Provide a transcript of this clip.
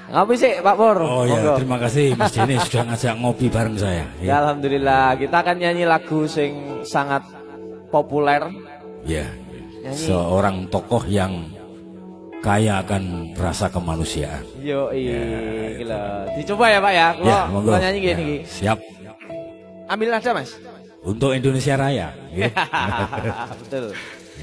Ngopi sih Pak Pur. Oh ya, terima kasih Mas Denny sudah ngajak ngopi bareng saya. Ya, alhamdulillah, kita akan nyanyi lagu sing sangat populer. Ya, seorang tokoh yang kaya akan rasa kemanusiaan. Yo, gila. Dicoba ya Pak ya. Kalau nyanyi gini. Ya, siap. Ambil nada Mas. Untuk Indonesia Raya. Betul.